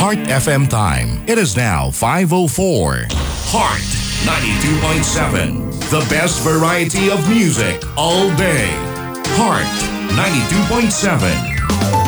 Heart FM time. It is now 5:04. Heart 92.7. The best variety of music all day. Heart 92.7.